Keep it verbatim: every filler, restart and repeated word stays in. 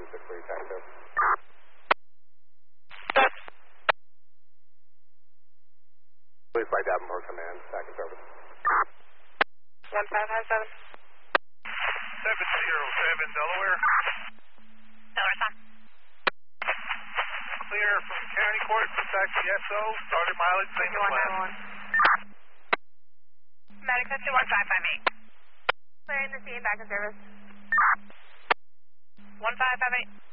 two six three, taxi service. Police by Davenport Command, taxi service. one five five seven. seven zero seven, Delaware. Delaware, son. Clear from County Court for taxi S O, started mileage, same as last. Medic two one five five eight. Clearing the scene, back in service. one five five eight.